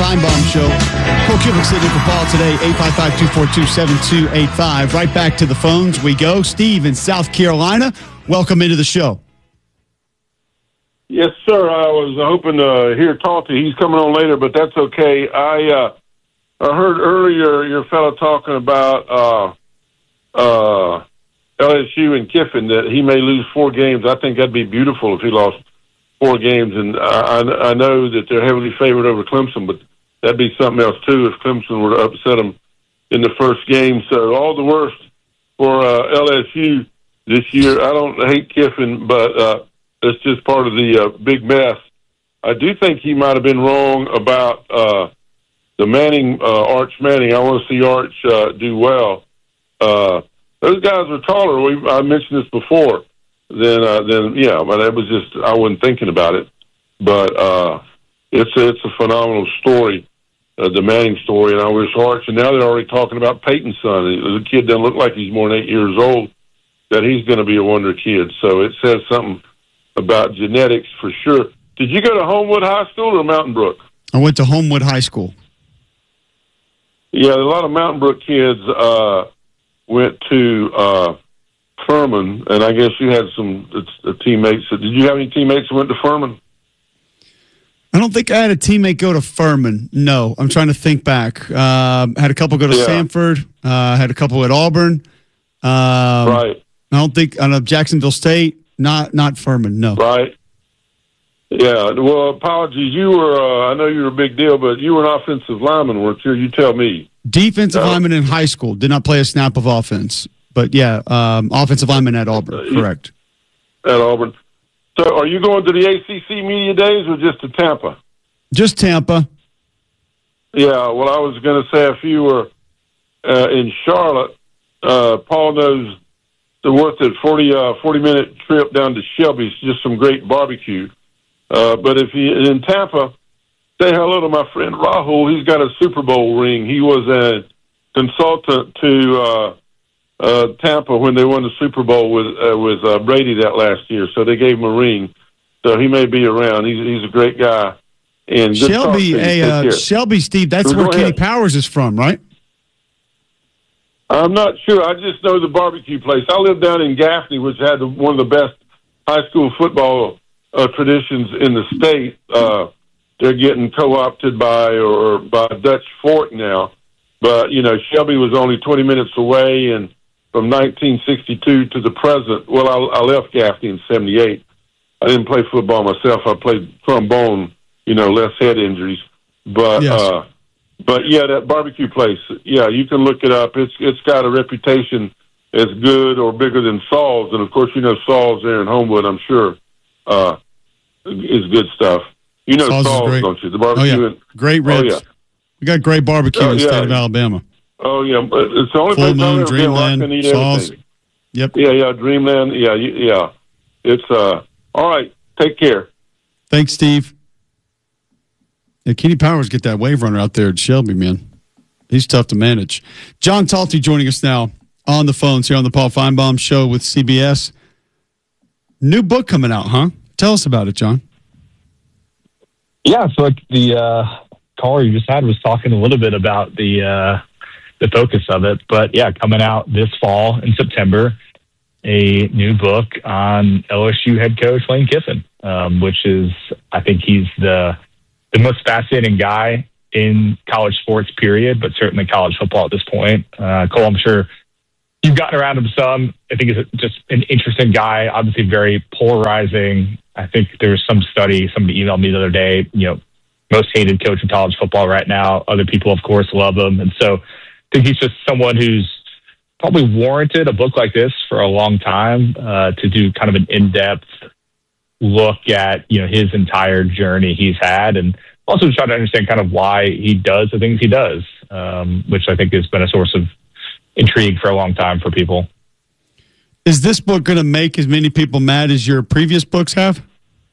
Feinbaum Show. Cole Cubic sitting in for Paul today, 855-242-7285. Right back to the phones we go. Steve in South Carolina, welcome into the show. Yes, sir. I was hoping to hear Talty. He's coming on later, but that's okay. I heard earlier your fellow talking about LSU and Kiffin, that he may lose 4 games. I think that'd be beautiful if he lost 4 games. And I know that they're heavily favored over Clemson, but that'd be something else, too, if Clemson were to upset them in the first game. So all the worst for LSU this year. I don't hate Kiffin, but it's just part of the big mess. I do think he might have been wrong about the Manning, Arch Manning. I want to see Arch do well. Those guys are taller. I mentioned this before. But it was just I wasn't thinking about it. But it's a phenomenal story, the Manning story, and I wish Arch. And now they're already talking about Peyton's son. The kid doesn't look like he's more than 8 years old. That he's going to be a wonder kid. So it says something about genetics for sure. Did you go to Homewood High School or Mountain Brook? I went to Homewood High School. Yeah, a lot of Mountain Brook kids went to Furman, and I guess you had some teammates. Did you have any teammates that went to Furman? I don't think I had a teammate go to Furman. No, I'm trying to think back. Had a couple go to Samford. Had a couple at Auburn. Right. I know Jacksonville State. Not Furman. No. Right. Yeah. Well, apologies. You were. I know you were a big deal, but you were an offensive lineman, weren't you? You tell me. Defensive lineman in high school. Did not play a snap of offense. But, yeah, offensive lineman at Auburn. Correct. At Auburn. So are you going to the ACC Media Days or just to Tampa? Just Tampa. Yeah. Well, I was going to say if you were in Charlotte, Paul knows the worth of 40-minute trip down to Shelby's, just some great barbecue. But if you're in Tampa, say hello to my friend Rahul. He's got a Super Bowl ring. He was a consultant to Tampa when they won the Super Bowl with Brady that last year. So they gave him a ring. So he may be around. He's a great guy. And Shelby, Steve, that's where Kenny Powers is from, right? I'm not sure. I just know the barbecue place. I live down in Gaffney, which had one of the best high school football traditions in the state. They're getting co-opted by Dutch Fork now. But, Shelby was only 20 minutes away, and from 1962 to the present, well, I left Gaffney in 78. I didn't play football myself. I played trombone, less head injuries. But, yes. That barbecue place, you can look it up. It's got a reputation as good or bigger than Saul's. And, of course, Saul's there in Homewood, I'm sure, is good stuff. Saul's, don't you? The barbecue. Oh, yeah. Great ribs. Oh, yeah. We got great barbecue in the state of Alabama. Oh, yeah. But it's the only Full place Moon, I've ever been where I can eat Saul's. everything. Yep. Yeah, Dreamland. Yeah. It's, all right. Take care. Thanks, Steve. Yeah, Kenny Powers get that wave runner out there at Shelby, man. He's tough to manage. John Talty joining us now on the phones here on the Paul Feinbaum Show with CBS. New book coming out, huh? Tell us about it, John. Yeah, so the caller you just had was talking a little bit about the focus of it. But, yeah, coming out this fall in September, a new book on LSU head coach Lane Kiffin, which is, I think he's the most fascinating guy in college sports, period, but certainly college football at this point. Cole, I'm sure you've gotten around him some. I think he's just an interesting guy, obviously very polarizing. I think there was some study, somebody emailed me the other day, most hated coach in college football right now. Other people, of course, love him. And so I think he's just someone who's probably warranted a book like this for a long time, to do kind of an in-depth look at, his entire journey he's had, and also try to understand kind of why he does the things he does, which I think has been a source of intrigue for a long time for people. Is this book going to make as many people mad as your previous books have?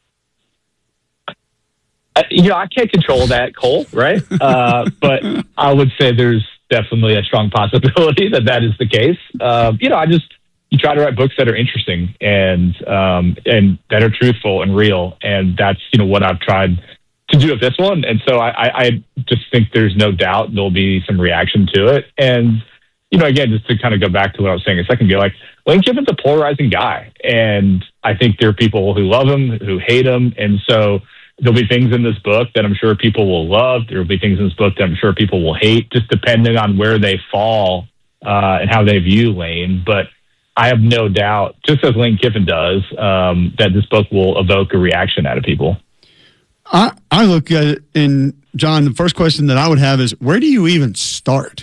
I can't control that, Cole, right? But I would say there's definitely a strong possibility that is the case. You try to write books that are interesting and that are truthful and real. And that's, what I've tried to do with this one. And so I just think there's no doubt there'll be some reaction to it. And, again, just to kind of go back to what I was saying a second ago, like Lane Kiffin's a polarizing guy. And I think there are people who love him, who hate him. And so there'll be things in this book that I'm sure people will love. There will be things in this book that I'm sure people will hate, just depending on where they fall and how they view Lane. But I have no doubt, just as Lane Kiffin does, that this book will evoke a reaction out of people. I look at it, and John, the first question that I would have is, where do you even start?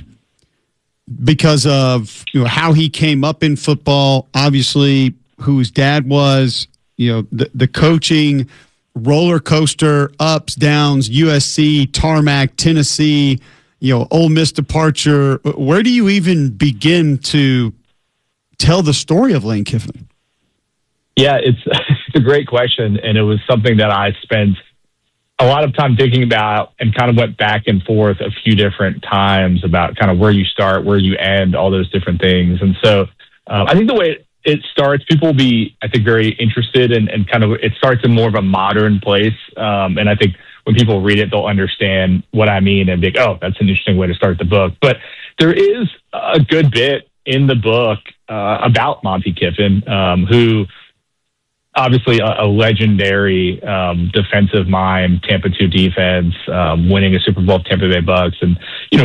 Because of how he came up in football, obviously who his dad was, the coaching roller coaster, ups, downs, USC, tarmac, Tennessee, Ole Miss departure. Where do you even begin to tell the story of Lane Kiffin? Yeah, it's a great question, and it was something that I spent a lot of time thinking about and kind of went back and forth a few different times about kind of where you start, where you end, all those different things. And so I think the way it starts, people will be, I think, very interested and kind of it starts in more of a modern place. And I think when people read it, they'll understand what I mean and be like, oh, that's an interesting way to start the book. But there is a good bit in the book about Monte Kiffin, who obviously a legendary defensive mind, Tampa 2 defense, winning a Super Bowl with Tampa Bay Bucks, and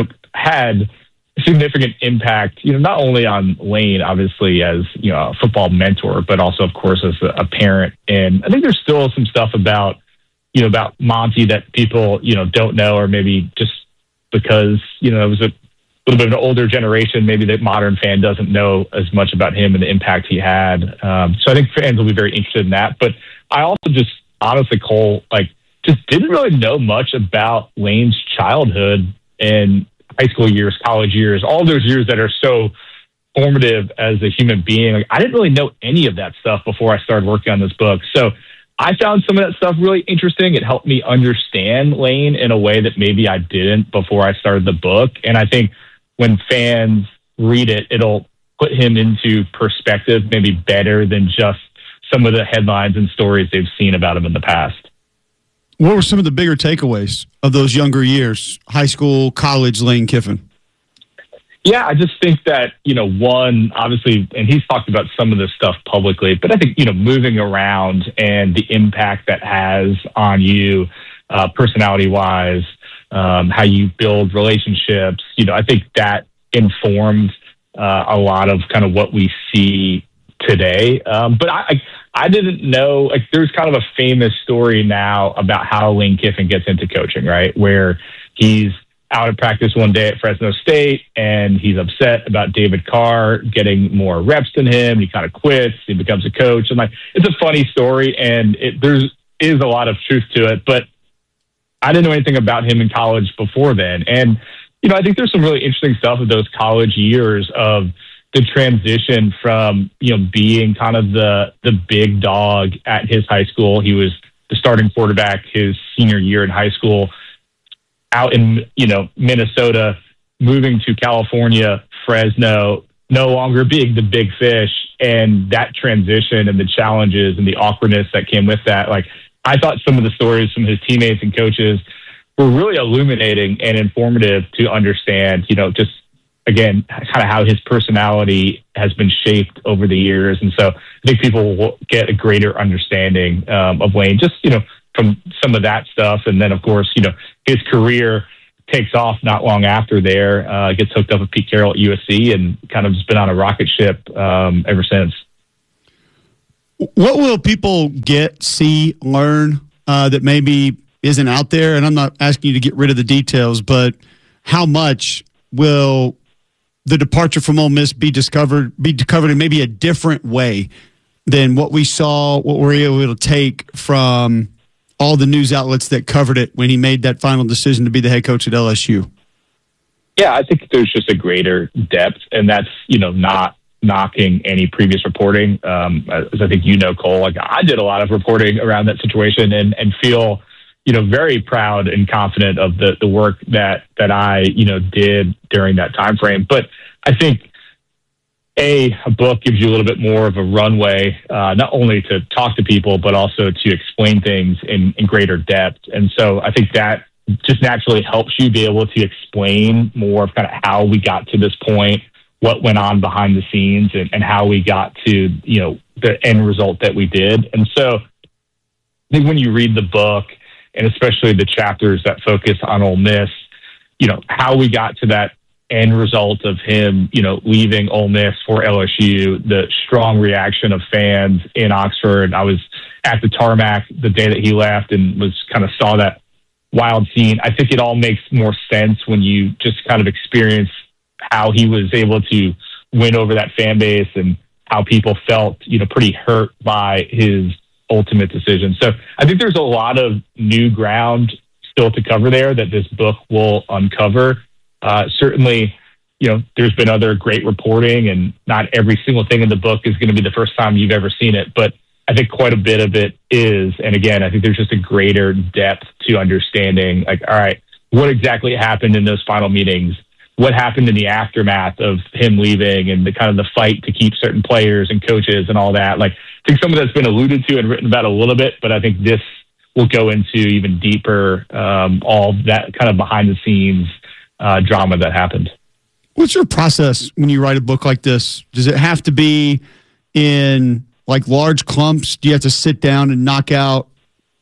had significant impact, not only on Lane, obviously as a football mentor, but also, of course, as a parent. And I think there's still some stuff about Monty that people don't know, or maybe just because it was a little bit of an older generation, maybe the modern fan doesn't know as much about him and the impact he had. So I think fans will be very interested in that. But I also just honestly, Cole, just didn't really know much about Lane's childhood and high school years, college years, all those years that are so formative as a human being. I didn't really know any of that stuff before I started working on this book. So I found some of that stuff really interesting. It helped me understand Lane in a way that maybe I didn't before I started the book. And I think when fans read it, it'll put him into perspective maybe better than just some of the headlines and stories they've seen about him in the past. What were some of the bigger takeaways of those younger years, high school, college, Lane Kiffin? Yeah, I just think that, one, obviously, and he's talked about some of this stuff publicly, but I think, moving around and the impact that has on you personality-wise, how you build relationships, I think that informed a lot of kind of what we see today. But I didn't know, there's kind of a famous story now about how Lane Kiffin gets into coaching, right? Where he's out at practice one day at Fresno State and he's upset about David Carr getting more reps than him. He kind of quits. He becomes a coach. And it's a funny story and there is a lot of truth to it, but I didn't know anything about him in college before then. And, I think there's some really interesting stuff of those college years of the transition from, being kind of the big dog at his high school. He was the starting quarterback his senior year in high school, out in, Minnesota, moving to California, Fresno, no longer being the big fish, and that transition and the challenges and the awkwardness that came with that. I thought some of the stories from his teammates and coaches were really illuminating and informative to understand, just again, kind of how his personality has been shaped over the years. And so I think people will get a greater understanding of Lane, just, from some of that stuff. And then, of course, his career takes off not long after there, gets hooked up with Pete Carroll at USC and kind of just been on a rocket ship ever since. What will people get, see, learn that maybe isn't out there? And I'm not asking you to get rid of the details, but how much will the departure from Ole Miss be discovered in maybe a different way than what we saw, what we're able to take from all the news outlets that covered it when he made that final decision to be the head coach at LSU? Yeah, I think there's just a greater depth, and that's, not knocking any previous reporting. As I think Cole, I did a lot of reporting around that situation and feel, very proud and confident of the work that I, did during that time frame. But I think a book gives you a little bit more of a runway, not only to talk to people, but also to explain things in greater depth. And so I think that just naturally helps you be able to explain more of kind of how we got to this point, what went on behind the scenes, and how we got to, the end result that we did. And so I think when you read the book, and especially the chapters that focus on Ole Miss, how we got to that end result of him, leaving Ole Miss for LSU, the strong reaction of fans in Oxford. I was at the tarmac the day that he left and was kind of saw that wild scene. I think it all makes more sense when you just kind of experience how he was able to win over that fan base and how people felt, pretty hurt by his ultimate decision. So I think there's a lot of new ground still to cover there that this book will uncover. Certainly, there's been other great reporting, and not every single thing in the book is going to be the first time you've ever seen it. But I think quite a bit of it is. And again, I think there's just a greater depth to understanding, like, all right, what exactly happened in those final meetings? What happened in the aftermath of him leaving and the kind of the fight to keep certain players and coaches and all that? Like, I think some of that's been alluded to and written about a little bit, but I think this will go into even deeper, all that kind of behind the scenes drama that happened. What's your process when you write a book like this? Does it have to be in like large clumps? Do you have to sit down and knock out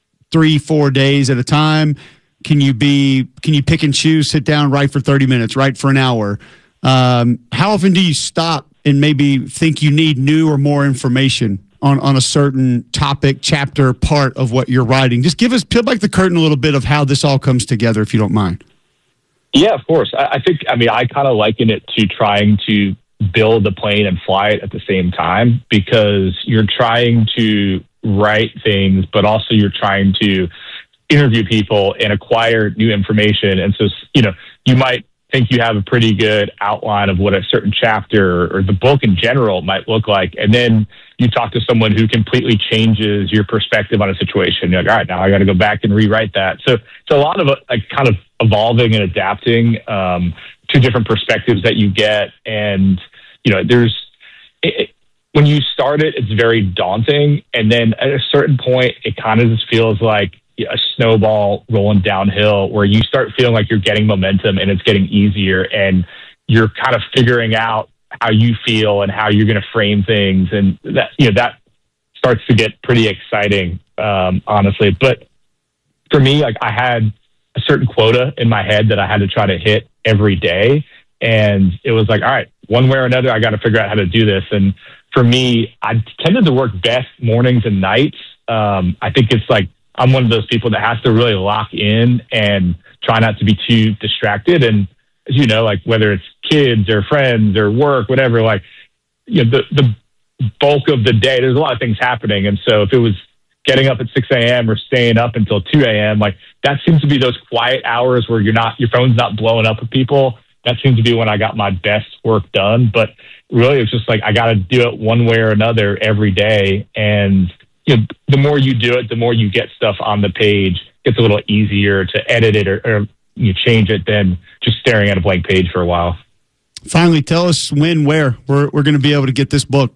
3-4 days at a time? Can you pick and choose, sit down, write for 30 minutes, write for an hour? How often do you stop and maybe think you need new or more information on a certain topic, chapter, part of what you're writing? Just peel back the curtain a little bit of how this all comes together, if you don't mind. Yeah, of course. I kind of liken it to trying to build a plane and fly it at the same time, because you're trying to write things, but also you're trying to interview people and acquire new information. And so, you might think you have a pretty good outline of what a certain chapter or the book in general might look like. And then you talk to someone who completely changes your perspective on a situation. You're like, all right, now I got to go back and rewrite that. So it's a lot of kind of evolving and adapting to different perspectives that you get. And, when you start it, it's very daunting. And then at a certain point, it kind of just feels like a snowball rolling downhill, where you start feeling like you're getting momentum and it's getting easier, and you're kind of figuring out how you feel and how you're going to frame things. And that starts to get pretty exciting, honestly. But for me, like, I had a certain quota in my head that I had to try to hit every day. And it was like, all right, one way or another, I got to figure out how to do this. And for me, I tended to work best mornings and nights. I think it's like, I'm one of those people that has to really lock in and try not to be too distracted. And as you know, like, whether it's kids or friends or work, whatever, like, the bulk of the day, there's a lot of things happening. And so if it was getting up at 6 a.m. or staying up until 2 a.m., like, that seems to be those quiet hours where your phone's not blowing up with people. That seems to be when I got my best work done. But really, it's just like, I got to do it one way or another every day. And the more you do it, the more you get stuff on the page. It's a little easier to edit it or you change it than just staring at a blank page for a while. Finally, tell us when, where we're going to be able to get this book.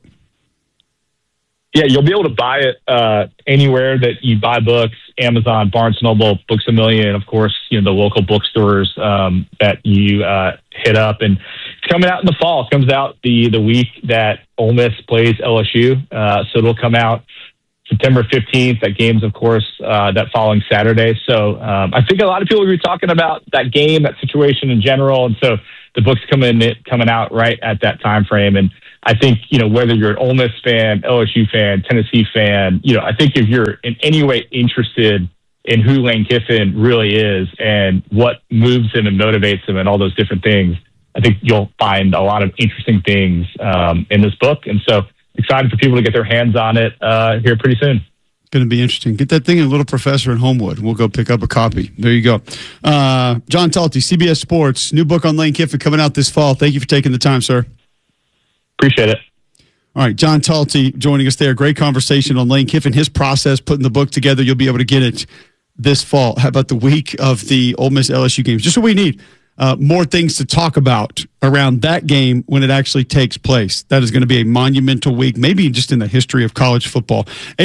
Yeah, you'll be able to buy it anywhere that you buy books: Amazon, Barnes & Noble, Books A Million, of course, the local bookstores that you hit up. And it's coming out in the fall. It comes out the week that Ole Miss plays LSU. So it'll come out September 15th. That game's, of course, that following Saturday. So I think a lot of people will be talking about that game, that situation in general. And so the book's coming out right at that time frame. And I think, whether you're an Ole Miss fan, LSU fan, Tennessee fan, I think if you're in any way interested in who Lane Kiffin really is and what moves him and motivates him and all those different things, I think you'll find a lot of interesting things in this book. And so excited for people to get their hands on it here pretty soon. Going to be interesting. Get that thing in Little Professor in Homewood. We'll go pick up a copy. There you go. John Talty, CBS Sports, new book on Lane Kiffin coming out this fall. Thank you for taking the time, sir. Appreciate it. All right, John Talty joining us there. Great conversation on Lane Kiffin, his process, putting the book together. You'll be able to get it this fall. How about the week of the Ole Miss LSU games? Just what we need. more things to talk about around that game when it actually takes place. That is going to be a monumental week, maybe just in the history of college football.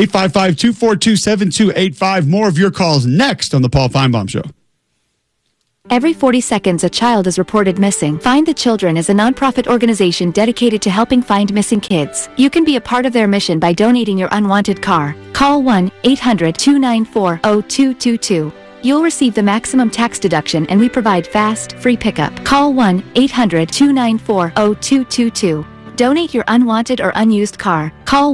855-242-7285. More of your calls next on the Paul Feinbaum Show. Every 40 seconds, a child is reported missing. Find the Children is a nonprofit organization dedicated to helping find missing kids. You can be a part of their mission by donating your unwanted car. Call 1-800-294-0222. You'll receive the maximum tax deduction, and we provide fast, free pickup. Call 1-800-294-0222. Donate your unwanted or unused car. Call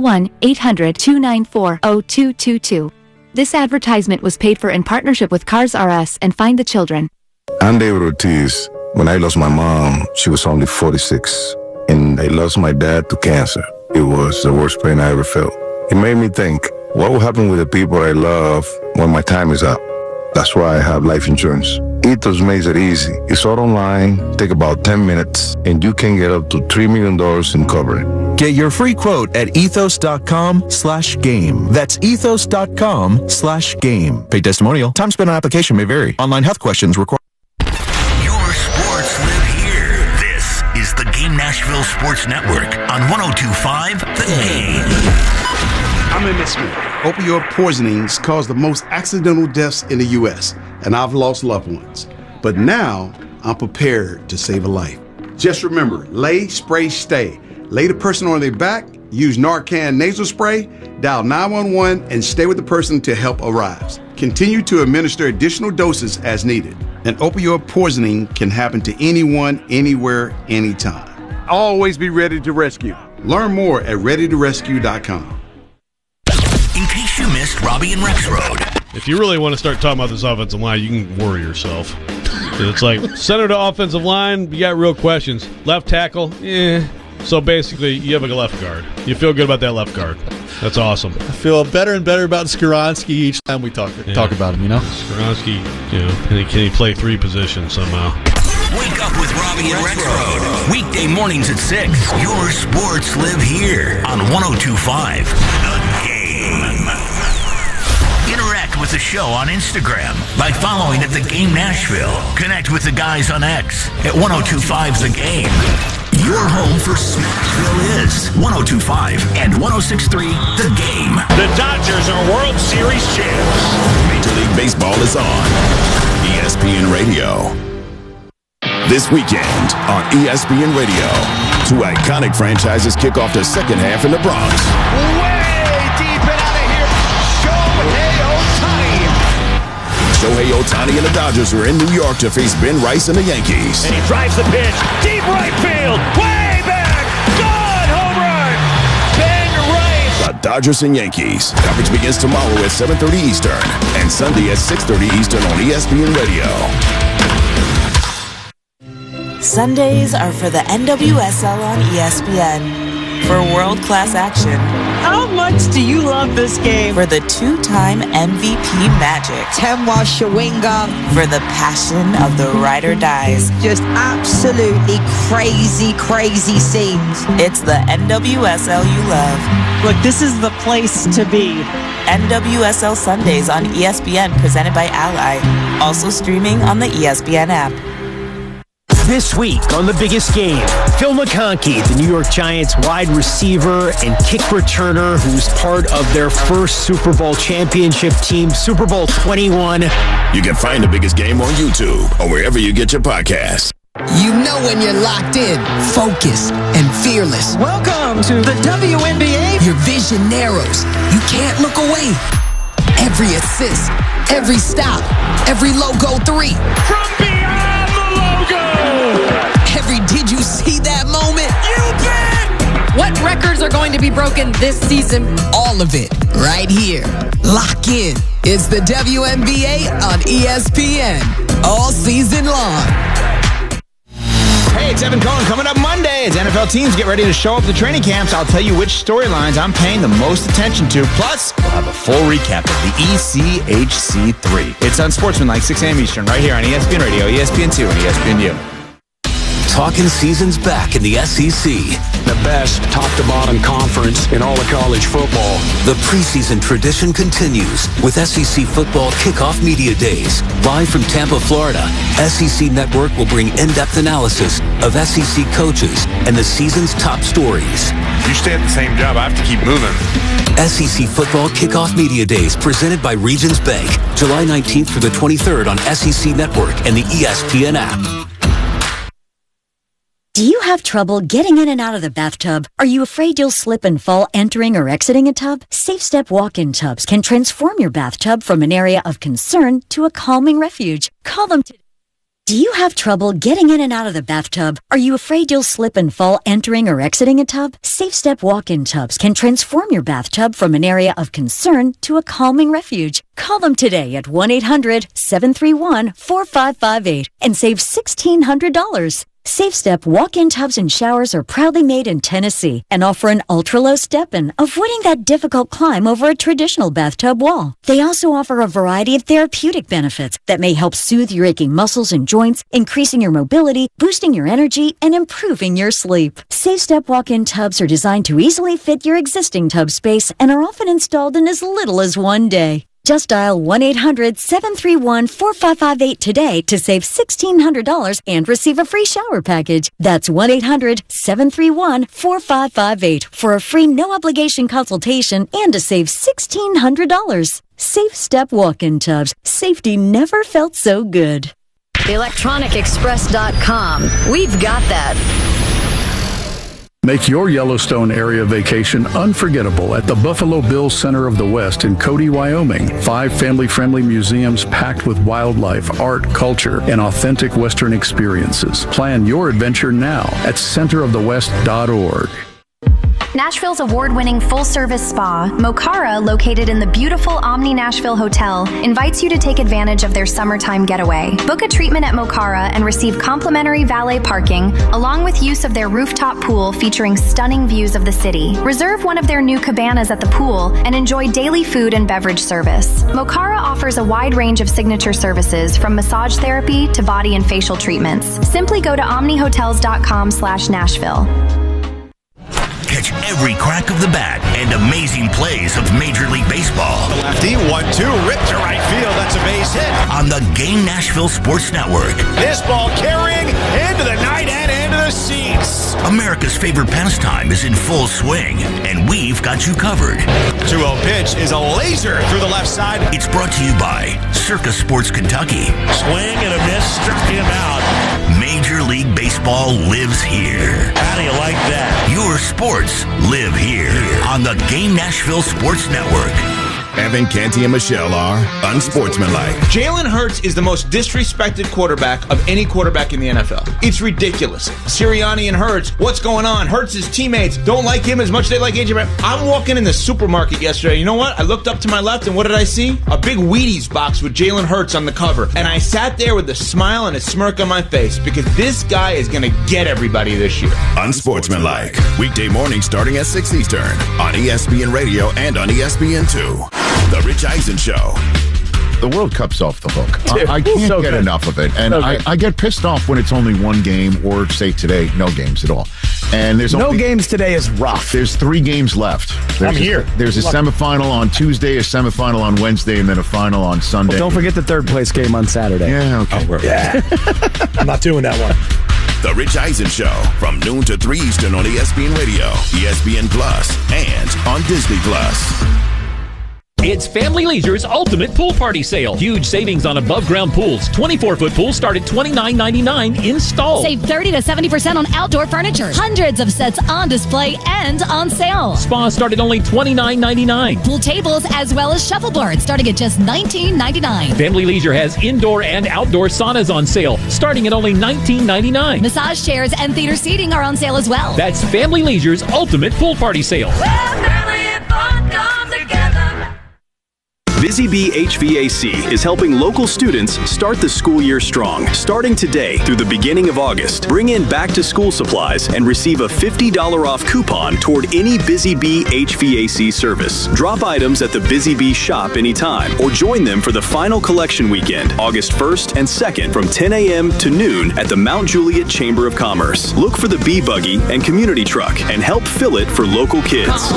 1-800-294-0222. This advertisement was paid for in partnership with Cars R Us and Find the Children. I'm David Ortiz. When I lost my mom, she was only 46, and I lost my dad to cancer. It was the worst pain I ever felt. It made me think, what will happen with the people I love when my time is up? That's why I have life insurance. Ethos makes it easy. It's all online, take about 10 minutes, and you can get up to $3 million in coverage. Get your free quote at ethos.com/game. That's ethos.com/game. Paid testimonial. Time spent on application may vary. Online health questions require. Your sports live here. This is the Game Nashville Sports Network on 102.5 The Game. I'm Emmett Smith. Opioid poisonings cause the most accidental deaths in the U.S., and I've lost loved ones. But now, I'm prepared to save a life. Just remember, lay, spray, stay. Lay the person on their back, use Narcan nasal spray, dial 911, and stay with the person until help arrives. Continue to administer additional doses as needed. An opioid poisoning can happen to anyone, anywhere, anytime. Always be ready to rescue. Learn more at readytorescue.com. In case you missed Robbie and Rexroad. If you really want to start talking about this offensive line, you can worry yourself. It's like center to offensive line, you got real questions. Left tackle, So basically, you have a left guard. You feel good about that left guard. That's awesome. I feel better and better about Skoronski each time we talk about him, Skoronski, can he play three positions somehow? Wake up with Robbie and Rexroad. Weekday mornings at 6. Your sports live here on 102.5 The Game. Interact with the show on Instagram by following at The Game Nashville. Connect with the guys on X at 102.5 The Game. Your home for Smashville is 102.5 and 106.3 The Game. The Dodgers are World Series champs. Major League Baseball is on ESPN Radio. This weekend on ESPN Radio, two iconic franchises kick off the second half in the Bronx. Way deep and out of here, Shohei Ohtani and the Dodgers are in New York to face Ben Rice and the Yankees. And he drives the pitch, deep right field, way back, gone, home run, Ben Rice. The Dodgers and Yankees. Coverage begins tomorrow at 7:30 Eastern and Sunday at 6:30 Eastern on ESPN Radio. Sundays are for the NWSL on ESPN. For world-class action. How much do you love this game? For the two-time MVP magic. Temwa Shawinga. For the passion of the ride or dies. Just absolutely crazy, crazy scenes. It's the NWSL you love. Look, this is the place to be. NWSL Sundays on ESPN, presented by Ally. Also streaming on the ESPN app. This week on The Biggest Game, Phil McConkey, the New York Giants wide receiver and kick returner who's part of their first Super Bowl championship team, Super Bowl 21. You can find The Biggest Game on YouTube or wherever you get your podcasts. You know when you're locked in, focused, and fearless. Welcome to the WNBA. Your vision narrows. You can't look away. Every assist, every stop, every logo 3. From beyond the logo. Every did you see that moment? You bet. What records are going to be broken this season? All of it right here. Lock in. It's the WNBA on ESPN. All season long. Hey, it's Evan Cohen. Coming up Monday as NFL teams get ready to show up to training camps, I'll tell you which storylines I'm paying the most attention to. Plus, we'll have a full recap of the ECHC3. It's Unsportsmanlike, 6 a.m. Eastern, right here on ESPN Radio, ESPN2, and ESPNU. Talking season's back in the SEC. The best top-to-bottom conference in all of college football. The preseason tradition continues with SEC Football Kickoff Media Days. Live from Tampa, Florida, SEC Network will bring in-depth analysis of SEC coaches and the season's top stories. You stay at the same job, I have to keep moving. SEC Football Kickoff Media Days presented by Regions Bank, July 19th through the 23rd on SEC Network and the ESPN app. Do you have trouble getting in and out of the bathtub? Are you afraid you'll slip and fall entering or exiting a tub? SafeStep walk-in tubs can transform your bathtub from an area of concern to a calming refuge. Call them today. Do you have trouble getting in and out of the bathtub? Are you afraid you'll slip and fall entering or exiting a tub? SafeStep walk-in tubs can transform your bathtub from an area of concern to a calming refuge. Call them today at 1-800-731-4558 and save $1,600. SafeStep walk-in tubs and showers are proudly made in Tennessee and offer an ultra-low step-in, avoiding that difficult climb over a traditional bathtub wall. They also offer a variety of therapeutic benefits that may help soothe your aching muscles and joints, increasing your mobility, boosting your energy, and improving your sleep. SafeStep walk-in tubs are designed to easily fit your existing tub space and are often installed in as little as one day. Just dial 1-800-731-4558 today to save $1,600 and receive a free shower package. That's 1-800-731-4558 for a free no-obligation consultation and to save $1,600. SafeStep walk-in tubs. Safety never felt so good. ElectronicExpress.com. We've got that. Make your Yellowstone area vacation unforgettable at the Buffalo Bills Center of the West in Cody, Wyoming. 5 family-friendly museums packed with wildlife, art, culture, and authentic Western experiences. Plan your adventure now at centerofthewest.org. Nashville's award-winning full-service spa, Mokara, located in the beautiful Omni Nashville Hotel, invites you to take advantage of their summertime getaway. Book a treatment at Mokara and receive complimentary valet parking, along with use of their rooftop pool featuring stunning views of the city. Reserve one of their new cabanas at the pool and enjoy daily food and beverage service. Mokara offers a wide range of signature services, from massage therapy to body and facial treatments. Simply go to omnihotels.com/Nashville. Catch every crack of the bat and amazing plays of Major League Baseball. The lefty, 1-2, ripped to right field. That's a base hit. On the Game Nashville Sports Network. This ball carrying into the night and into the seats. America's favorite pastime is in full swing, and we've got you covered. 2-0 pitch is a laser through the left side. It's brought to you by Circa Sports Kentucky. Swing and a miss, struck him out. Major League Baseball lives here. How do you like that? Your sports live here on the Game Nashville Sports Network. Evan, Canty, and Michelle are unsportsmanlike. Jalen Hurts is the most disrespected quarterback of any quarterback in the NFL. It's ridiculous. Sirianni and Hurts, what's going on? Hurts' teammates don't like him as much as they like AJ Brown. I'm walking in the supermarket yesterday. You know what? I looked up to my left, and what did I see? A big Wheaties box with Jalen Hurts on the cover. And I sat there with a smile and a smirk on my face because this guy is going to get everybody this year. Unsportsmanlike. Weekday morning starting at 6 Eastern on ESPN Radio and on ESPN2. The Rich Eisen Show. The World Cup's off the hook. Dude, I can't so get good. enough of it. And I get pissed off when it's only one game, or say today, no games at all. And there's No games today is rough. There's 3 games left. I'm here. There's a semifinal on Tuesday, a semifinal on Wednesday, and then a final on Sunday. Well, don't forget the third place game on Saturday. Yeah, okay. I'm not doing that one. The Rich Eisen Show from noon to 3 Eastern on ESPN Radio, ESPN Plus, and on Disney Plus. It's Family Leisure's Ultimate Pool Party Sale. Huge savings on above-ground pools. 24-foot pools start at $29.99 installed. Save 30 to 70% on outdoor furniture. Hundreds of sets on display and on sale. Spas start at only $29.99. Pool tables as well as shuffleboards starting at just $19.99. Family Leisure has indoor and outdoor saunas on sale, starting at only $19.99. Massage chairs and theater seating are on sale as well. That's Family Leisure's Ultimate Pool Party Sale. Family and fun come together. Busy Bee HVAC is helping local students start the school year strong. Starting today through the beginning of August, bring in back-to-school supplies and receive a $50 off coupon toward any Busy Bee HVAC service. Drop items at the Busy Bee shop anytime or join them for the final collection weekend, August 1st and 2nd from 10 a.m. to noon at the Mount Juliet Chamber of Commerce. Look for the Bee Buggy and community truck and help fill it for local kids. Call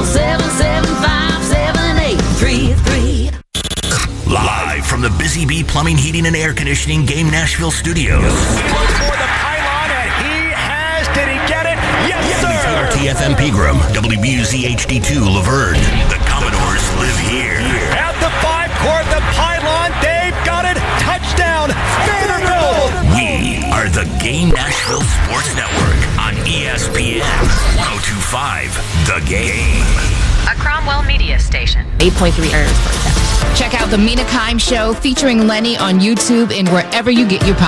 775-7833. Live from the Busy Bee Plumbing, Heating, and Air Conditioning Game Nashville Studios. For the pylon, and he has. Did he get it? Yes, sir. TFM Pegram, WBUZ HD2 Laverne. The Commodores live here. At the 5-court, the pylon. Dave got it. Touchdown. Vanderbilt. We are the Game Nashville Sports Network on ESPN 102.5 The Game. A Cromwell Media Station. 8.3 earners per 10. Check out the Mina Kimes Show featuring Lenny on YouTube and wherever you get your podcast.